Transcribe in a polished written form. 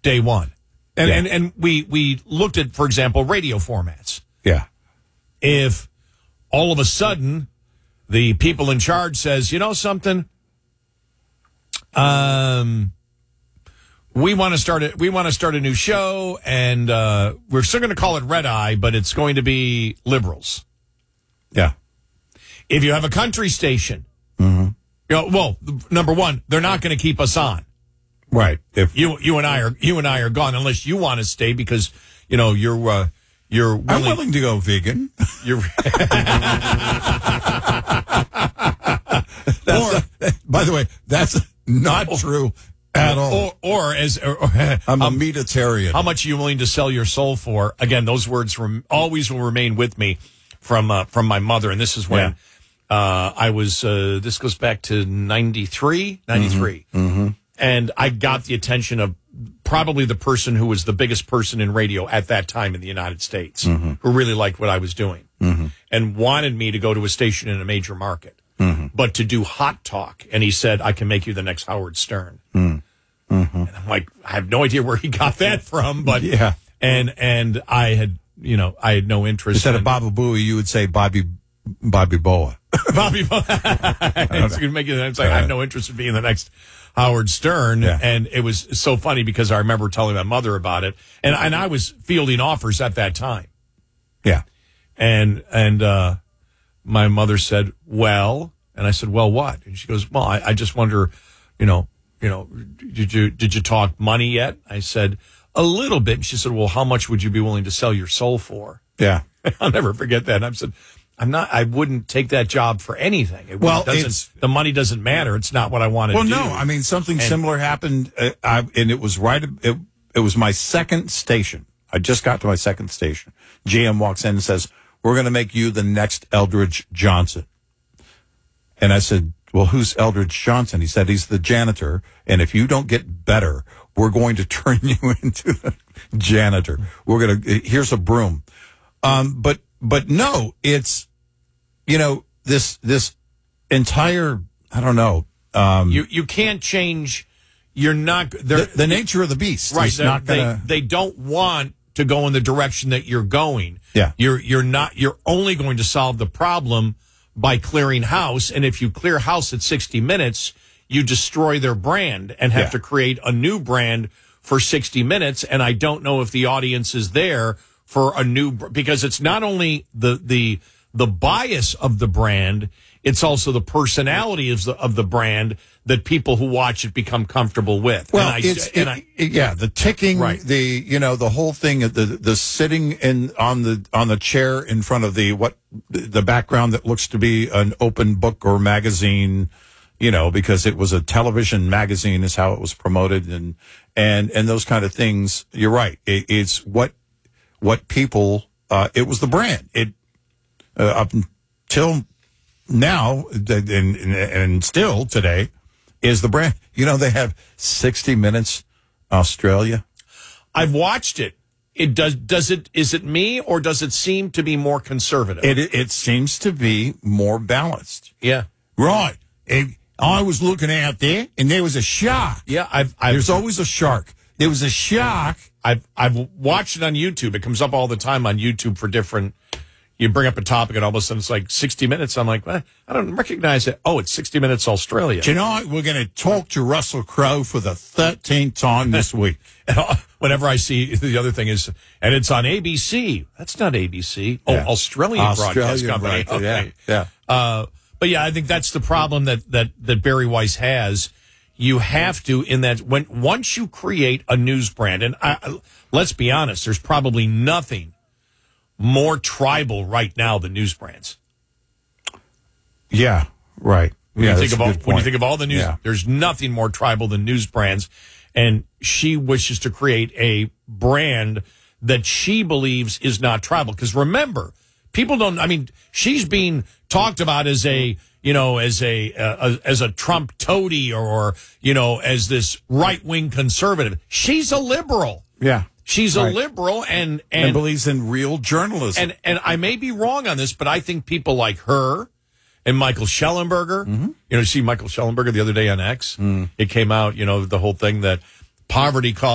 day one. And we looked at, for example, radio formats. Yeah. If all of a sudden the people in charge says, you know something, we want to start a new show, and we're still going to call it Red Eye, but it's going to be liberals. Yeah. If you have a country station, number one, they're not going to keep us on. Right. If you and I are gone unless you want to stay because you're willing. I'm willing to go vegan. You're by the way, that's not true at all. Or I'm a meatitarian. How much are you willing to sell your soul for? Again, those words always will remain with me from my mother, and this is when I was. This goes back to 93. Mm-hmm. And I got the attention of probably the person who was the biggest person in radio at that time in the United States, who really liked what I was doing and wanted me to go to a station in a major market, but to do hot talk. And he said, I can make you the next Howard Stern. And I'm like, I have no idea where he got that from, but and I had no interest. Instead of Baba Booey, you would say Bobby Boa. Bobby Boa. It's going to make it. It's like I have no interest in being the next Howard Stern, and it was so funny because I remember telling my mother about it, and I was fielding offers at that time. Yeah, and my mother said, "Well," and I said, "Well, what?" And she goes, "Well, I just wonder, did you talk money yet?" I said, "A little bit." And she said, "Well, how much would you be willing to sell your soul for?" Yeah, I'll never forget that. And I said, I wouldn't take that job for anything. The money doesn't matter. It's not what I want to do. Well, no, I mean, something similar happened, and it was it was my second station. I just got to my second station. GM walks in and says, we're going to make you the next Eldridge Johnson. And I said, well, who's Eldridge Johnson? He said, he's the janitor, and if you don't get better, we're going to turn you into the janitor. Here's a broom. But no, it's, this entire, I don't know. You can't change. You're not the nature of the beast. Right. They don't want to go in the direction that you're going. Yeah. You're only going to solve the problem by clearing house. And if you clear house at 60 minutes, you destroy their brand and have to create a new brand for 60 minutes. And I don't know if the audience is there for a new, because it's not only the bias of the brand, it's also the personality of the brand that people who watch it become comfortable with. Well, the ticking, right. The whole thing, the sitting on the chair in front of the background that looks to be an open book or magazine, because it was a television magazine is how it was promoted, and those kind of things. You're right. It's what people, it was the brand. It, up until now, and still today, is the brand. They have 60 Minutes Australia. I've watched it. Is it me, or does it seem to be more conservative? It seems to be more balanced. Yeah. Right. I was looking out there, and there was a shark. Yeah, there's always a shark. There was a shark. I've watched it on YouTube. It comes up all the time on YouTube for different. You bring up a topic, and all of a sudden it's like 60 Minutes. I'm like, well, I don't recognize it. Oh, it's 60 Minutes Australia. Tonight we're going to talk to Russell Crowe for the 13th time this week. Whenever I see the other thing is, and it's on ABC. That's not ABC. Oh, yeah. Australian Broadcast Company. Right. Okay. Yeah. But yeah, I think that's the problem that Barry Weiss has. You have to, once you create a news brand, and let's be honest, there's probably nothing more tribal right now than news brands. Yeah, right. When you think of all the news, there's nothing more tribal than news brands. And she wishes to create a brand that she believes is not tribal. Because remember, people don't, she's being talked about as a Trump toady or as this right-wing conservative. She's a liberal. Yeah. She's a liberal and believes in real journalism. And I may be wrong on this, but I think people like her and Michael Schellenberger, you see Michael Schellenberger the other day on X, it came out, the whole thing that poverty caused